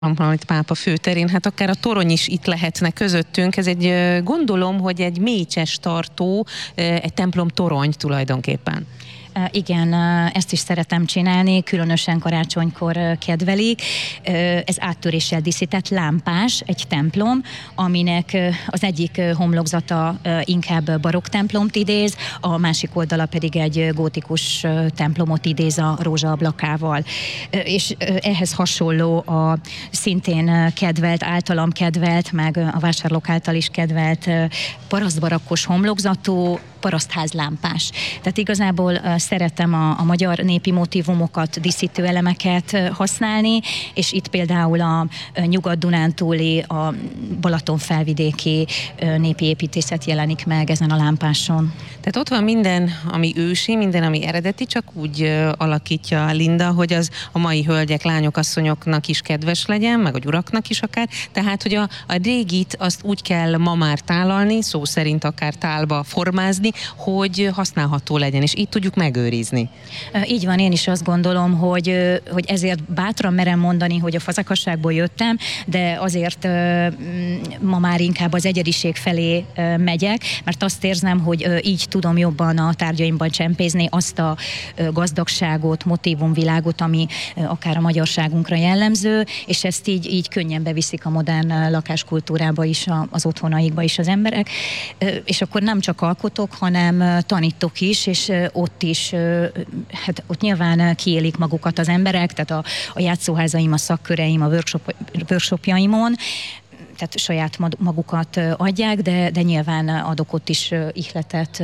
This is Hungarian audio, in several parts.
Amit pápa főterén, hát akár a torony is itt lehetne közöttünk. Ez egy, gondolom, hogy egy mécses tartó, egy templom torony tulajdonképpen. Igen, ezt is szeretem csinálni, különösen karácsonykor kedvelik. Ez áttöréssel díszített lámpás, egy templom, aminek az egyik homlokzata inkább barokk templomot idéz, a másik oldala pedig egy gótikus templomot idéz a rózsaablakával. És ehhez hasonló a szintén kedvelt, általam kedvelt, meg a vásárlók által is kedvelt parasztbarakkos homlokzatú parasztházlámpás. Tehát igazából szeretem a magyar népi motívumokat, díszítő elemeket használni, és itt például a Nyugat-Dunántúli, a Balatonfelvidéki népi építészet jelenik meg ezen a lámpáson. Tehát ott van minden, ami ősi, minden, ami eredeti, csak úgy alakítja Linda, hogy az a mai hölgyek, lányok, asszonyoknak is kedves legyen, meg a uraknak is akár. Tehát, hogy a régit azt úgy kell ma már tálalni, szó szerint akár tálba formázni, hogy használható legyen, és így tudjuk megőrizni. Így van, én is azt gondolom, hogy ezért bátran merem mondani, hogy a fazekasságból jöttem, de azért ma már inkább az egyediség felé megyek, mert azt érzem, hogy így tudom jobban a tárgyaimban csempészni azt a gazdagságot, motívumvilágot, ami akár a magyarságunkra jellemző, és ezt így könnyen beviszik a modern lakáskultúrába is, az otthonaikba is az emberek, és akkor nem csak alkotok, hanem tanítok is, és ott is, hát ott nyilván kiélik magukat az emberek, tehát a játszóházaim, a szakköreim, a workshopjaimon, tehát saját magukat adják, de nyilván adok ott is ihletet,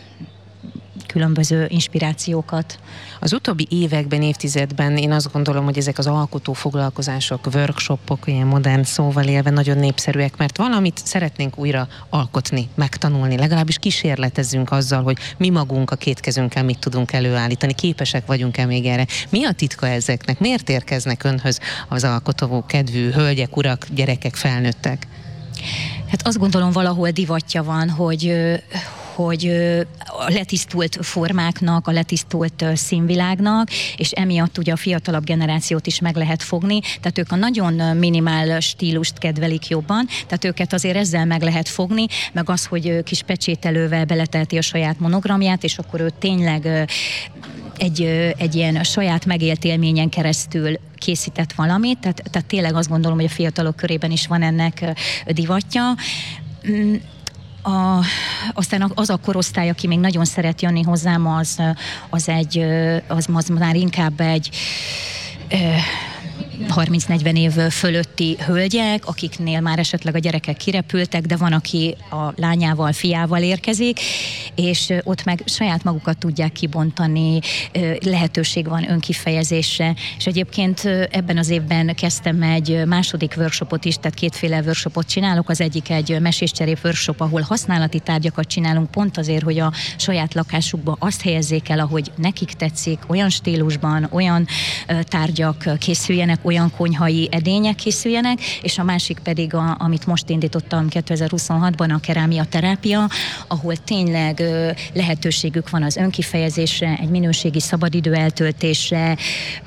különböző inspirációkat. Az utóbbi években, évtizedben én azt gondolom, hogy ezek az alkotó foglalkozások, workshopok, ilyen modern szóval élve nagyon népszerűek, mert valamit szeretnénk újra alkotni, megtanulni, legalábbis kísérletezzünk azzal, hogy mi magunk a két kezünkkel mit tudunk előállítani, képesek vagyunk-e még erre. Mi a titka ezeknek? Miért érkeznek önhöz az alkotó kedvű hölgyek, urak, gyerekek, felnőttek? Hát azt gondolom, valahol divatja van, hogy a letisztult formáknak, a letisztult színvilágnak, és emiatt ugye a fiatalabb generációt is meg lehet fogni, tehát ők a nagyon minimál stílust kedvelik jobban, tehát őket azért ezzel meg lehet fogni, meg az, hogy kis pecsételővel beleteheti a saját monogramját, és akkor ő tényleg egy ilyen saját megélt élményen keresztül készített valamit, tehát tényleg azt gondolom, hogy a fiatalok körében is van ennek divatja. Aztán az a korosztály, aki még nagyon szeret jönni hozzám, az már inkább egy 30-40 év fölötti hölgyek, akiknél már esetleg a gyerekek kirepültek, de van, aki a lányával, fiával érkezik, és ott meg saját magukat tudják kibontani, lehetőség van önkifejezésre, és egyébként ebben az évben kezdtem egy második workshopot is, tehát kétféle workshopot csinálok, az egyik egy meséscserép workshop, ahol használati tárgyakat csinálunk, pont azért, hogy a saját lakásukba azt helyezzék el, ahogy nekik tetszik, olyan stílusban, olyan tárgyak készüljenek, olyan konyhai edények készüljenek, és a másik pedig, amit most indítottam 2026-ban, a kerámia terápia, ahol tényleg lehetőségük van az önkifejezésre, egy minőségi szabadidő eltöltésre,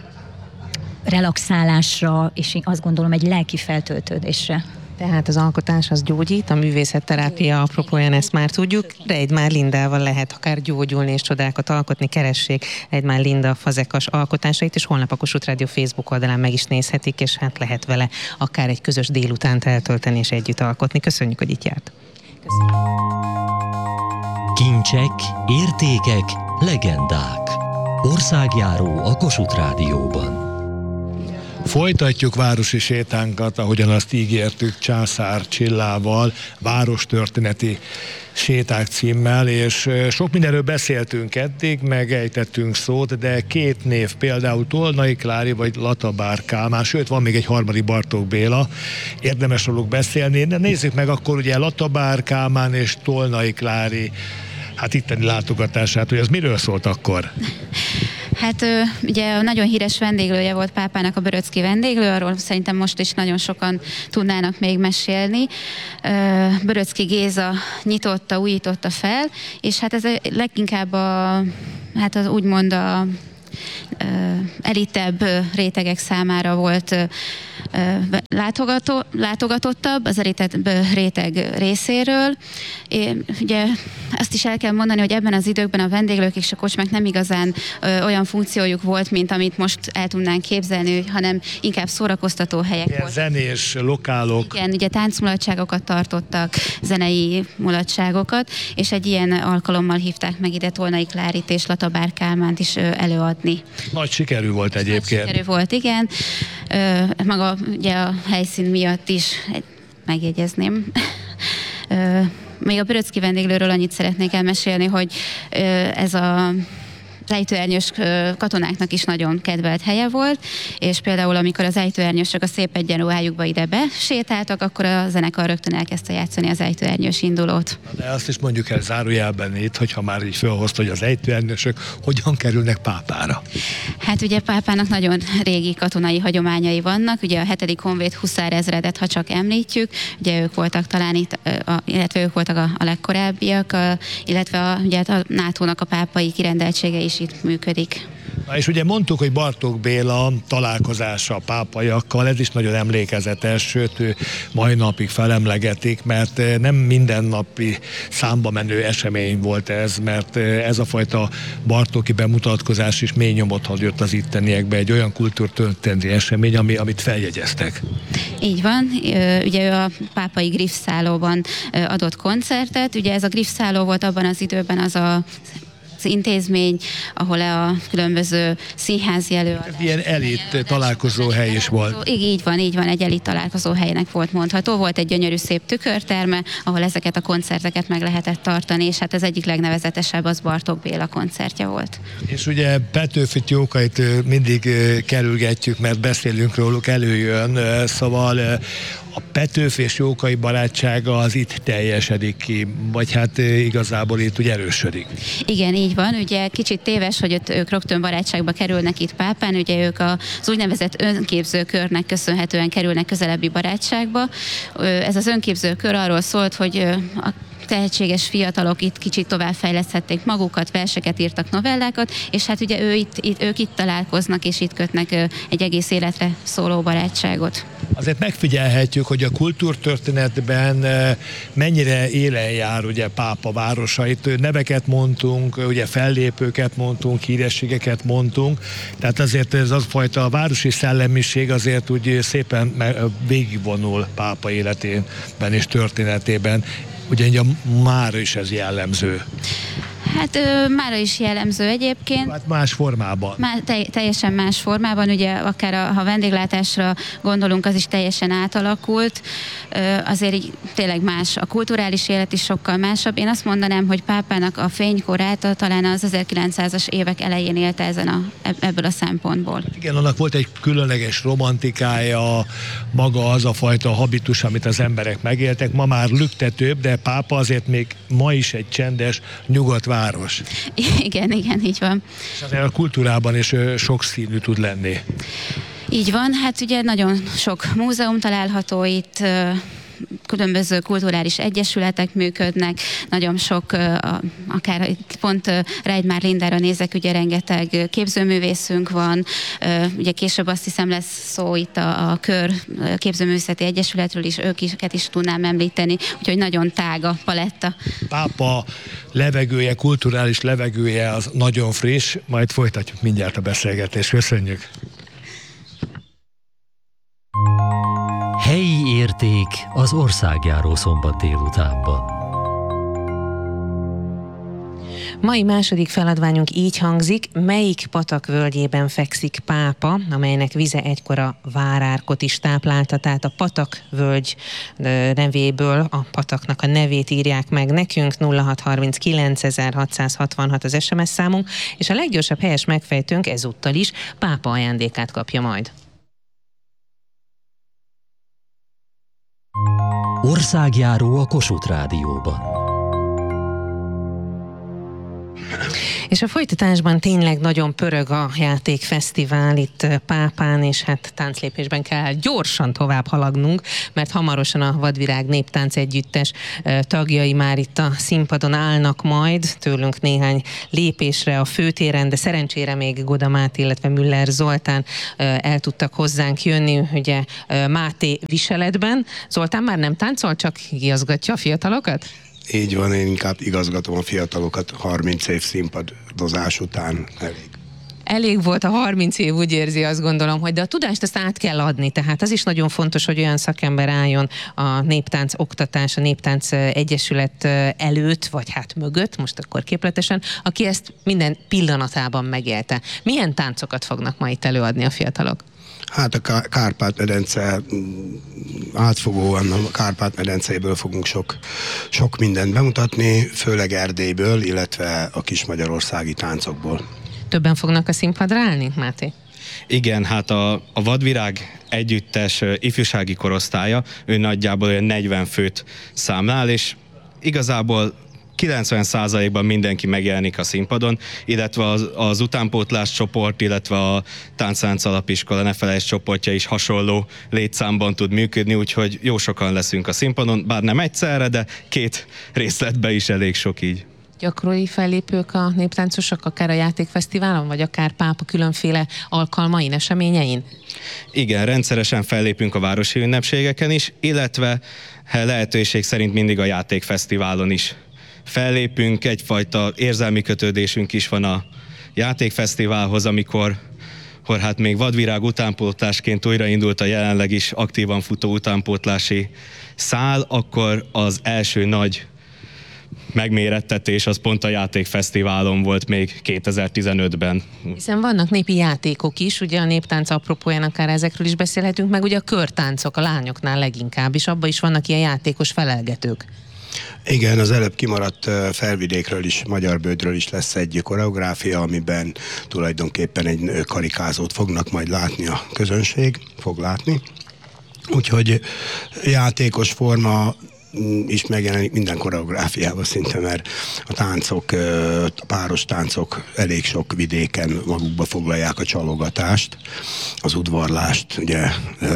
relaxálásra, és én azt gondolom, egy lelki feltöltődésre. Tehát az alkotás az gyógyít, a művészetterápia apropóján ezt már tudjuk, de Eidmár Lindával lehet akár gyógyulni és csodákat alkotni, keressék Eidmár Linda fazekas alkotásait, és holnap a Kossuth Rádió Facebook oldalán meg is nézhetik, és hát lehet vele akár egy közös délutánt eltölteni és együtt alkotni. Köszönjük, hogy itt járt. Köszönöm. Kincsek, értékek, legendák. Országjáró a Kossuth Rádióban. Folytatjuk városi sétánkat, ahogyan azt ígértük, Császár Csillával, várostörténeti séták címmel, és sok mindenről beszéltünk eddig, megejtettünk szót, de két név, például Tolnai Klári vagy Latabár Kálmán, sőt van még egy harmadik, Bartók Béla, érdemes róluk beszélni, de nézzük meg akkor ugye Latabár Kálmán és Tolnai Klári itteni látogatását, hogy az miről szólt akkor? Hát ugye nagyon híres vendéglője volt pápának a Böröczky vendéglő, arról szerintem most is nagyon sokan tudnának még mesélni. Böröczky Géza nyitotta, újította fel, és hát ez leginkább az úgymond elitebb rétegek számára volt látogatottabb az érintett réteg részéről. Ugye azt is el kell mondani, hogy ebben az időkben a vendéglők és a kocsmák nem igazán olyan funkciójuk volt, mint amit most el tudnánk képzelni, hanem inkább szórakoztató helyek voltak. Zenés lokálok. Igen, ugye táncmulatságokat tartottak, zenei mulatságokat, és egy ilyen alkalommal hívták meg ide Tolnai Klárit és Latabár Kálmánt is előadni. Nagy sikerű volt egyébként. Nagy sikerű volt, igen. Maga ugye a helyszín miatt is megjegyezném. Még a Böröcki vendéglőről annyit szeretnék elmesélni, hogy ez a ejtőernyős katonáknak is nagyon kedvelt helye volt, és például amikor az ejtőernyősök a szép egyenruhájukba ide besétáltak, akkor a zenekar rögtön elkezdte játszani az ejtőernyős indulót. De azt is mondjuk el zárójelben itt, hogyha már így felhozta, hogy az ejtőernyősök hogyan kerülnek Pápára. Hát ugye Pápának nagyon régi katonai hagyományai vannak, ugye a 7. Honvéd huszárezredet, ha csak említjük, ugye ők voltak talán itt, illetve ők voltak a legkorábbiak, illetve ugye a NATO-nak a pápai kirendeltsége is itt működik. Na és ugye mondtuk, hogy Bartók Béla találkozása a pápaiakkal, ez is nagyon emlékezetes, sőt, mai napig felemlegetik, mert nem mindennapi számba menő esemény volt ez, mert ez a fajta Bartóki bemutatkozás is mély nyomot hagyott az itteniekbe, egy olyan kultúrtörténeti esemény, amit feljegyeztek. Így van, ugye ő a pápai Griffszállóban adott koncertet, ugye ez a Griffszálló volt abban az időben az intézmény, ahol a különböző színházi előadások. Ilyen elit találkozóhely is volt. Így van, egy elit találkozóhelynek volt mondható. Volt egy gyönyörű szép tükörterme, ahol ezeket a koncerteket meg lehetett tartani, és hát az egyik legnevezetesebb az Bartók Béla koncertje volt. És ugye Petőfit, Jókait mindig kerülgetjük, mert beszélünk róluk, előjön, szóval a Petőfi és Jókai barátsága az itt teljesedik ki, vagy hát igazából itt úgy erősödik. Igen, így van. Ugye kicsit téves, hogy ők rögtön barátságba kerülnek itt Pápán, ugye ők az úgynevezett önképzőkörnek köszönhetően kerülnek közelebbi barátságba. Ez az önképzőkör arról szólt, hogy a tehetséges fiatalok itt kicsit továbbfejleszthették magukat, verseket írtak, novellákat, és hát ugye ők itt találkoznak, és itt kötnek egy egész életre szóló barátságot. Azért megfigyelhetjük, hogy a kultúrtörténetben mennyire élen jár ugye Pápa városa. Itt neveket mondtunk, ugye fellépőket mondtunk, hírességeket mondtunk, tehát azért ez az fajta városi szellemiség azért úgy szépen végigvonul Pápa életében és történetében. Ugye mára is ez jellemző. Hát mára is jellemző egyébként. Hát más formában. Teljesen más formában, ugye akár ha vendéglátásra gondolunk, az is teljesen átalakult. Azért így tényleg más. A kulturális élet is sokkal másabb. Én azt mondanám, hogy Pápának a fénykorát talán az 1900-as évek elején élte ebből a szempontból. Igen, annak volt egy különleges romantikája, maga az a fajta habitus, amit az emberek megéltek. Ma már lüktetőbb, de Pápa azért még ma is egy csendes, nyugodt város. Igen, így van. És azért a kultúrában is sokszínű tud lenni. Így van, hát ugye nagyon sok múzeum található itt, különböző kulturális egyesületek működnek, nagyon sok, akár pont Reidmár Lindára nézek, ugye rengeteg képzőművészünk van, ugye később azt hiszem lesz szó itt a Kör képzőművészeti egyesületről is, őket is tudnám említeni, úgyhogy nagyon tág a paletta. Pápa levegője, kulturális levegője az nagyon friss, majd folytatjuk mindjárt a beszélgetést. Köszönjük! Helyi érték az országjáró szombat délutánban. Mai második feladványunk így hangzik: melyik patak völgyében fekszik Pápa, amelynek vize egykor a várárkot is táplálta, tehát a patak völgy nevéből a pataknak a nevét írják meg nekünk. 0639 666 az SMS számunk, és a leggyorsabb helyes megfejtőnk ezúttal is Pápa ajándékát kapja majd. Országjáró a Kossuth Rádióban. És a folytatásban tényleg nagyon pörög a játékfesztivál itt Pápán, és hát tánclépésben kell gyorsan tovább haladnunk, mert hamarosan a Vadvirág Néptánc Együttes tagjai már itt a színpadon állnak majd, tőlünk néhány lépésre a főtéren, de szerencsére még Goda Máté, illetve Müller Zoltán el tudtak hozzánk jönni, ugye Máté viseletben. Zoltán már nem táncol, csak igazgatja a fiatalokat? Így van, én inkább igazgatom a fiatalokat 30 év színpadozás után elég. Elég volt a 30 év, úgy érzi, azt gondolom, hogy de a tudást ezt át kell adni, tehát az is nagyon fontos, hogy olyan szakember álljon a néptánc oktatás, a néptánc egyesület előtt, vagy hát mögött, most akkor képletesen, aki ezt minden pillanatában megélte. Milyen táncokat fognak ma itt előadni a fiatalok? Hát a Kárpát-medence, átfogóan a Kárpát-medencéből fogunk sok mindent bemutatni, főleg Erdélyből, illetve a kismagyarországi táncokból. Többen fognak a színpadra állni, Máté? Igen, hát a Vadvirág Együttes ifjúsági korosztálya, ő nagyjából olyan 40 főt számlál, és igazából 90%-ban mindenki megjelenik a színpadon, illetve az utánpótlás csoport, illetve a Tánclánc Alapiskola Ne Felejtsd csoportja is hasonló létszámban tud működni, úgyhogy jó sokan leszünk a színpadon, bár nem egyszerre, de 2 részletben is elég sok így. Gyakori fellépők a néptáncosok, akár a játékfesztiválon, vagy akár Pápa különféle alkalmain, eseményein? Igen, rendszeresen fellépünk a városi ünnepségeken is, illetve lehetőség szerint mindig a játékfesztiválon is fellépünk, egyfajta érzelmi kötődésünk is van a játékfesztiválhoz, amikor hát még Vadvirág utánpótlásként újraindult a jelenleg is aktívan futó utánpótlási szál, akkor az első nagy megmérettetés az pont a játékfesztiválon volt még 2015-ben. Hiszen vannak népi játékok is, ugye a néptánc apropóján akár ezekről is beszélhetünk, meg ugye a körtáncok a lányoknál leginkább, és abban is vannak ilyen játékos felelgetők. Igen, az előbb kimaradt Felvidékről is, Magyarbődről is lesz egy koreográfia, amiben tulajdonképpen egy karikázót fognak majd látni a közönség, fog látni. Úgyhogy játékos forma is megjelenik minden koreográfiában szinte, mert a táncok, a páros táncok elég sok vidéken magukba foglalják a csalogatást, az udvarlást, ugye,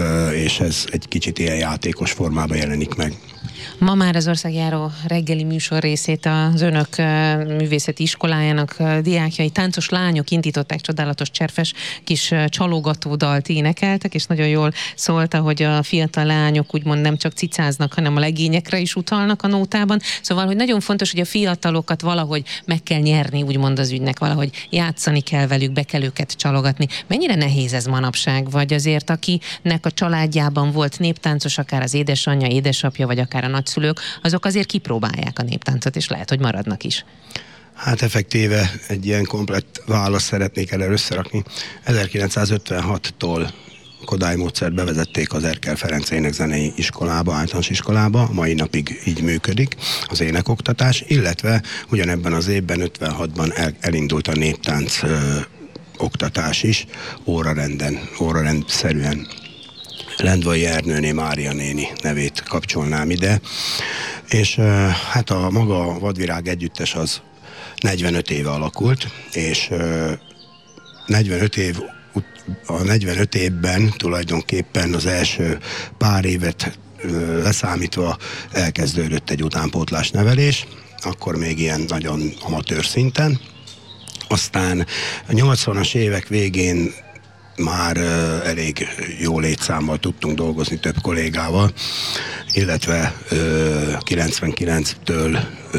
és ez egy kicsit ilyen játékos formában jelenik meg. Ma már az országjáró reggeli műsor részét az önök művészeti iskolájának diákjai, táncos lányok indították, csodálatos cserfes kis csalogatódalt énekeltek, és nagyon jól szólt, hogy a fiatal lányok úgymond nem csak cicáznak, hanem a legényekre is utalnak a nótában. Szóval, hogy nagyon fontos, hogy a fiatalokat valahogy meg kell nyerni, úgymond az ügynek, valahogy játszani kell velük, be kell őket csalogatni. Mennyire nehéz ez manapság, vagy azért akinek a családjában volt néptáncos, akár az édesanyja, édesapja, vagy akár a nagyszülők, azok azért kipróbálják a néptáncot, és lehet, hogy maradnak is. Hát effektíve egy ilyen komplett választ szeretnék erre összerakni. 1956-tól Kodály módszert bevezették az Erkel Ferenc énekzenei iskolába, általános iskolába, mai napig így működik az énekoktatás, illetve ugyanebben az évben, 56-ban elindult a néptánc oktatás is, órarendszerűen. Lendvai Ernőné Mária néni nevét kapcsolnám ide, és hát a maga Vadvirág Együttes az 45 éve alakult, és 45 évben tulajdonképpen az első pár évet leszámítva elkezdődött egy utánpótlás nevelés, akkor még ilyen nagyon amatőr szinten. Aztán a 80-as évek végén már elég jó létszámmal tudtunk dolgozni több kollégával, illetve 99-től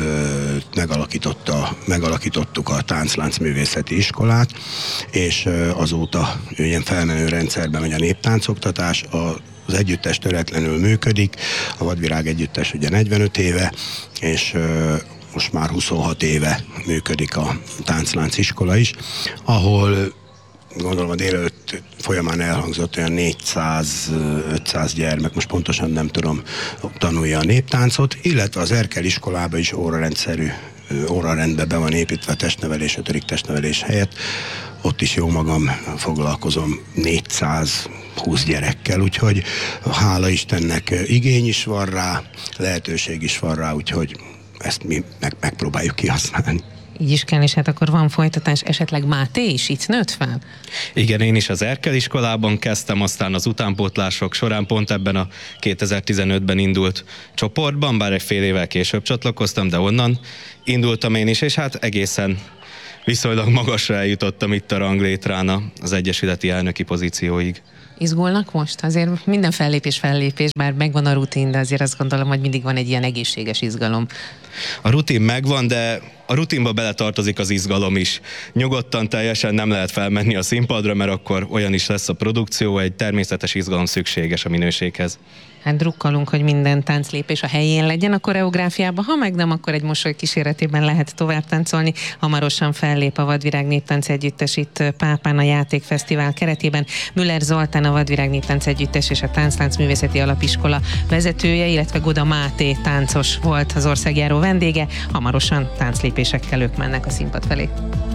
megalakítottuk a Tánclánc Művészeti Iskolát, és azóta ilyen felmenő rendszerben megy a néptáncoktatás, az együttes töretlenül működik, a Vadvirág Együttes ugye 45 éve, és most már 26 éve működik a Tánclánc iskola is, ahol gondolom a délelőtt folyamán elhangzott olyan 400-500 gyermek, most pontosan nem tudom, tanulja a néptáncot, illetve az Erkel iskolában is órarendbe be van építve a testnevelés, 5. testnevelés helyett. Ott is jó magam foglalkozom 420 gyerekkel, úgyhogy hála Istennek igény is van rá, lehetőség is van rá, úgyhogy ezt mi megpróbáljuk kihasználni. Így is kell, és hát akkor van folytatás, esetleg Máté is itt nőtt fel? Igen, én is az Erkel iskolában kezdtem, aztán az utánpótlások során pont ebben a 2015-ben indult csoportban, bár egy fél évvel később csatlakoztam, de onnan indultam én is, és hát egészen viszonylag magasra eljutottam itt a ranglétrán az egyesületi elnöki pozícióig. Izgulnak most? Azért minden fellépés, bár megvan a rutin, de azért azt gondolom, hogy mindig van egy ilyen egészséges izgalom. A rutin megvan, de a rutinba beletartozik az izgalom is. Nyugodtan teljesen nem lehet felmenni a színpadra, mert akkor olyan is lesz a produkció, egy természetes izgalom szükséges a minőséghez. Hát drukkolunk, hogy minden tánclépés a helyén legyen a koreográfiában, ha meg nem, akkor egy mosoly kíséretében lehet tovább táncolni. Hamarosan fellép a Vadvirág Néptánc Együttes itt Pápán a Játékfesztivál keretében. Müller Zoltán, a Vadvirág Néptánc Együttes és a Tánclánc Művészeti Alapiskola vezetője, illetve Goda Máté táncos volt az országjáró vendége. Hamarosan tánclépésekkel ők mennek a színpad felé.